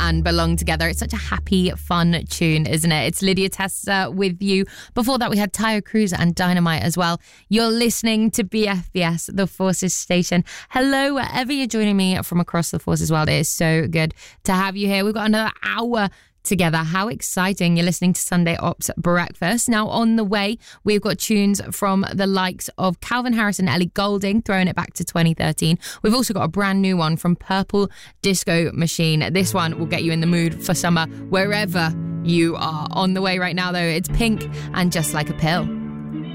and Belong Together. It's such a happy, fun tune, isn't it? It's Lydia Testa with you. Before that, we had Tayo Cruz and Dynamite as well. You're listening to BFBS, the Forces station. Hello, wherever you're joining me from across the Forces world. It is so good to have you here. We've got another hour together. How exciting. You're listening to Sunday Ops Breakfast. Now on the way, we've got tunes from the likes of Calvin Harris and Ellie Goulding, throwing it back to 2013. We've also got a brand new one from Purple Disco Machine. This one will get you in the mood for summer wherever you are. On the way right now though, it's Pink and Just Like a Pill.